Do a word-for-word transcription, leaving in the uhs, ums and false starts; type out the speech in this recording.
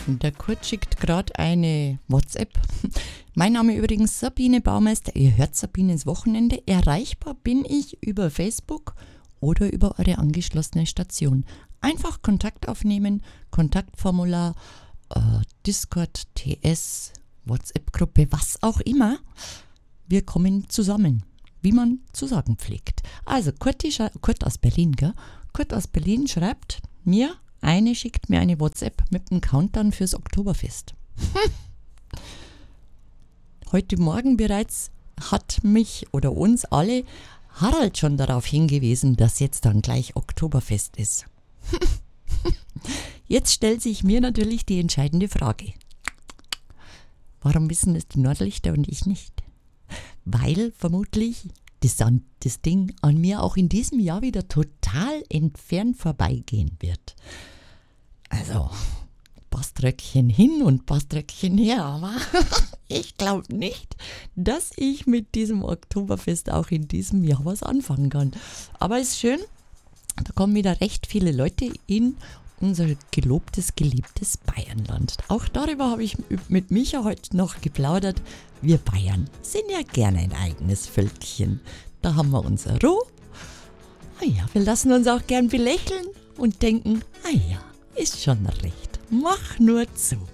Der Kurt schickt gerade eine WhatsApp. Mein Name übrigens Sabine Baumeister. Ihr hört Sabines Wochenende. Erreichbar bin ich über Facebook oder über eure angeschlossene Station. Einfach Kontakt aufnehmen, Kontaktformular, äh, Discord, T S, WhatsApp-Gruppe, was auch immer. Wir kommen zusammen, wie man zu sagen pflegt. Also Kurt, Kurt aus Berlin, gell? Kurt aus Berlin schreibt mir, eine schickt mir eine WhatsApp mit einem Countdown fürs Oktoberfest. Heute Morgen bereits hat mich oder uns alle Harald schon darauf hingewiesen, dass jetzt dann gleich Oktoberfest ist. Jetzt stellt sich mir natürlich die entscheidende Frage. Warum wissen es die Nordlichter und ich nicht? Weil vermutlich das, das Ding an mir auch in diesem Jahr wieder total entfernt vorbeigehen wird. Also, Baströckchen hin und Baströckchen her, aber ich glaube nicht, dass ich mit diesem Oktoberfest auch in diesem Jahr was anfangen kann. Aber es ist schön, da kommen wieder recht viele Leute in unser gelobtes, geliebtes Bayernland. Auch darüber habe ich mit Micha heute noch geplaudert. Wir Bayern sind ja gerne ein eigenes Völkchen. Da haben wir unser Ruhe. Ah ja, wir lassen uns auch gern belächeln und denken, ah ja, ist schon recht. Mach nur zu.